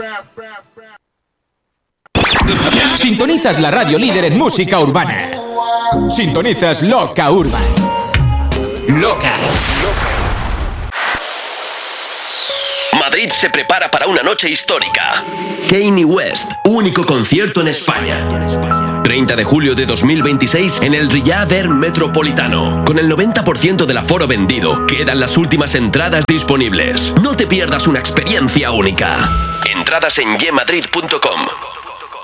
Sintonizas la radio líder en música urbana. Sintonizas Loca Urban. Loca. Madrid se prepara para una noche histórica. Kanye West, único concierto en España. 30 de julio de 2026 en el Riyadh Air Metropolitano. Con el 90% del aforo vendido, quedan las últimas entradas disponibles. No te pierdas una experiencia única. Entradas en yemadrid.com.